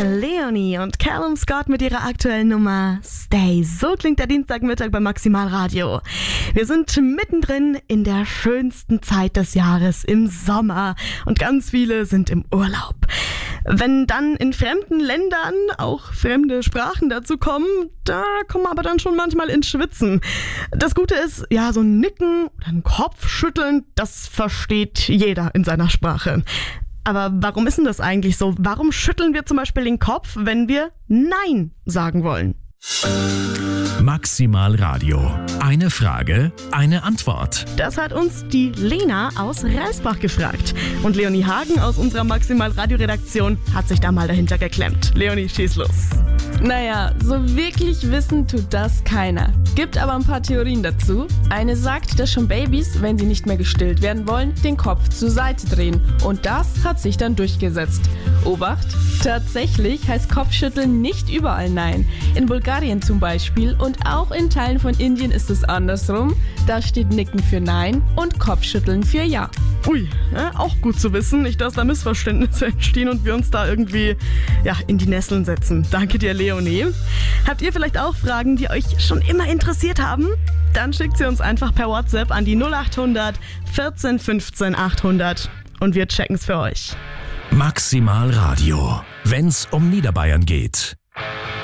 Leonie und Callum Scott mit ihrer aktuellen Nummer Stay. So klingt der Dienstagmittag bei Maximalradio. Wir sind mittendrin in der schönsten Zeit des Jahres, im Sommer, und ganz viele sind im Urlaub. Wenn dann in fremden Ländern auch fremde Sprachen dazu kommen, da kommen wir aber dann schon manchmal ins Schwitzen. Das Gute ist, ja, so ein Nicken oder ein Kopfschütteln, das versteht jeder in seiner Sprache. Aber warum ist denn das eigentlich so? Warum schütteln wir zum Beispiel den Kopf, wenn wir Nein sagen wollen? Maximalradio. Eine Frage, eine Antwort. Das hat uns die Lena aus Reisbach gefragt. Und Leonie Hagen aus unserer Maximalradio-Redaktion hat sich da mal dahinter geklemmt. Leonie, schieß los. Naja, so wirklich wissen tut das keiner. Gibt aber ein paar Theorien dazu. Eine sagt, dass schon Babys, wenn sie nicht mehr gestillt werden wollen, den Kopf zur Seite drehen. Und das hat sich dann durchgesetzt. Obacht, tatsächlich heißt Kopfschütteln nicht überall Nein. In Bulgarien zum Beispiel und auch in Teilen von Indien ist es andersrum. Da steht Nicken für Nein und Kopfschütteln für Ja. Ui, ja, auch gut zu wissen. Nicht, dass da Missverständnisse entstehen und wir uns da irgendwie in die Nesseln setzen. Danke dir, Leonie. Habt ihr vielleicht auch Fragen, die euch schon immer interessiert haben? Dann schickt sie uns einfach per WhatsApp an die 0800 14 15 800 und wir checken's für euch. Maximalradio. Wenn's um Niederbayern geht.